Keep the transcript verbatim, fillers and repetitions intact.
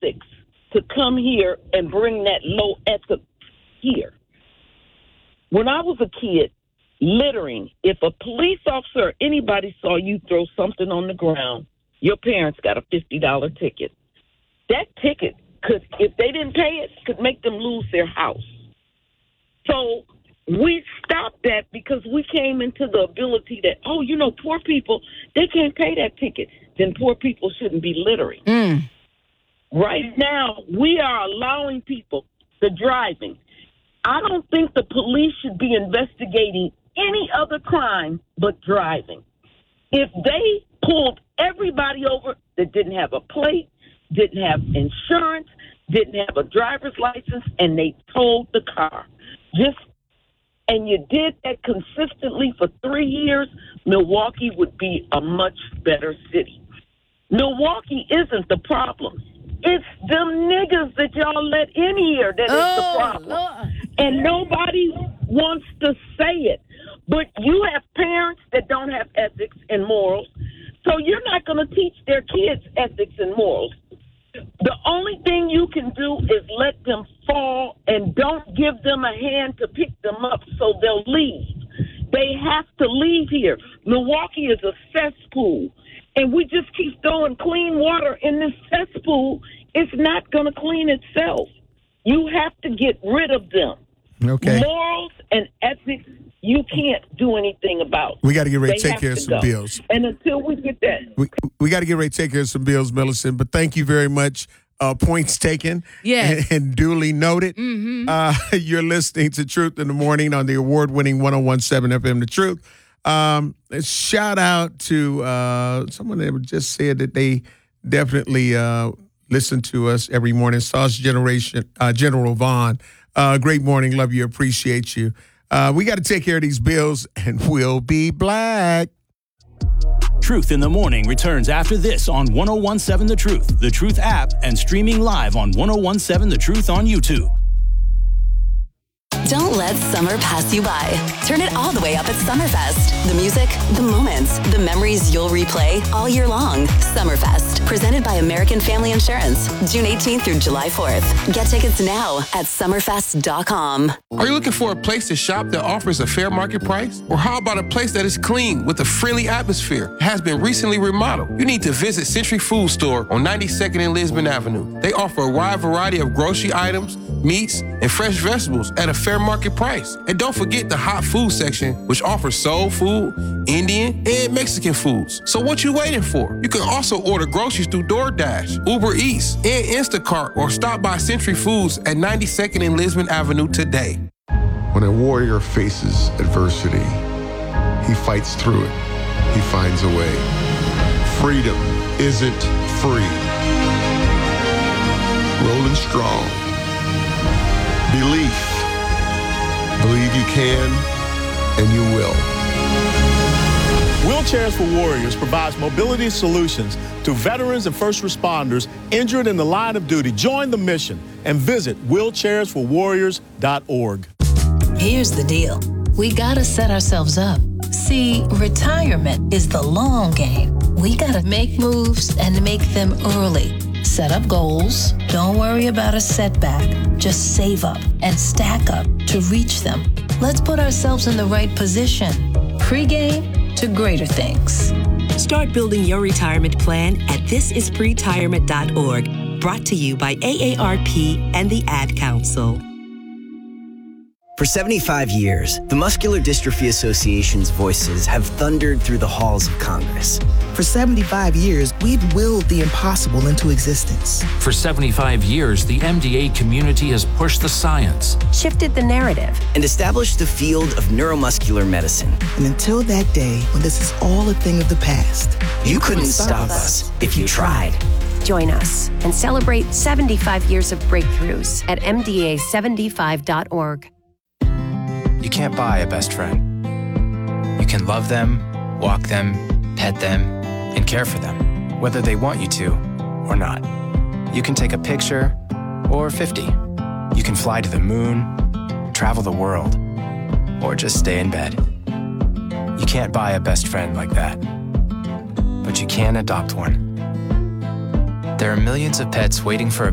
ethics to come here and bring that low ethics here. When I was a kid, littering, if a police officer or anybody saw you throw something on the ground, your parents got a fifty dollars ticket. That ticket could, if they didn't pay it, could make them lose their house. So we stopped that because we came into the ability that, oh, you know, poor people, they can't pay that ticket. Then poor people shouldn't be littering. Mm. Right now, we are allowing people, the driving. I don't think the police should be investigating any other crime but driving. If they pulled everybody over that didn't have a plate, didn't have insurance, didn't have a driver's license, and they towed the car, just and you did that consistently for three years, Milwaukee would be a much better city. Milwaukee isn't the problem. It's them niggas that y'all let in here that oh, is the problem. Lord. And nobody wants to say it. But you have parents that don't have ethics and morals, so you're not going to teach their kids ethics and morals. The only thing you can do is let them fall and don't give them a hand to pick them up so they'll leave. They have to leave here. Milwaukee is a cesspool, and we just keep throwing clean water in this cesspool. It's not going to clean itself. You have to get rid of them. Okay. Morals and ethics, you can't do anything about. We got to get ready They to take have care of to some go. bills. And until we get that. We we got to get ready to take care of some bills, Millicent. But thank you very much. Uh, points taken. Yes. And, and duly noted. Mm-hmm. Uh, you're listening to Truth in the Morning on the award-winning one oh one point seven F M The Truth. Um, shout out to uh, someone that just said that they definitely uh, listen to us every morning. Sauce Generation, uh, General Vaughn. Uh, great morning. Love you. Appreciate you. Uh, we got to take care of these bills, and we'll be black. Truth in the Morning returns after this on one oh one point seven The Truth, The Truth app, and streaming live on one oh one point seven The Truth on YouTube. Don't let summer pass you by. Turn it all the way up at Summerfest. The music, the moments, the memories you'll replay all year long. Summerfest, presented by American Family Insurance. June eighteenth through July fourth. Get tickets now at summerfest dot com. Are you looking for a place to shop that offers a fair market price? Or how about a place that is clean with a friendly atmosphere, has been recently remodeled? You need to visit Century Food Store on ninety-second and Lisbon Avenue. They offer a wide variety of grocery items, meats, and fresh vegetables at a fair market price. And don't forget the hot food section, which offers soul food, Indian, and Mexican foods. So what you waiting for? You can also order groceries through DoorDash, Uber Eats, and Instacart, or stop by Century Foods at ninety-second and Lisbon Avenue today. When a warrior faces adversity, he fights through it. He finds a way. Freedom isn't free. Rolling strong. Belief. Believe you can, and you will. Wheelchairs for Warriors provides mobility solutions to veterans and first responders injured in the line of duty. Join the mission and visit wheelchairs for warriors dot org. Here's the deal. We gotta set ourselves up. See, retirement is the long game. We gotta make moves and make them early. Set up goals. Don't worry about a setback. Just save up and stack up to reach them. Let's put ourselves in the right position. Pre-game to greater things. Start building your retirement plan at this is pretirement dot org. Brought to you by A A R P and the Ad Council. For seventy-five years, the Muscular Dystrophy Association's voices have thundered through the halls of Congress. For seventy-five years, we've willed the impossible into existence. For seventy-five years, the M D A community has pushed the science, shifted the narrative, and established the field of neuromuscular medicine. And until that day, when this is all a thing of the past, you, you couldn't, couldn't stop us if you tried. Join us and celebrate seventy-five years of breakthroughs at M D A seventy-five dot org. You can't buy a best friend. You can love them, walk them, pet them, and care for them, whether they want you to or not. You can take a picture or fifty. You can fly to the moon, travel the world, or just stay in bed. You can't buy a best friend like that, but you can adopt one. There are millions of pets waiting for a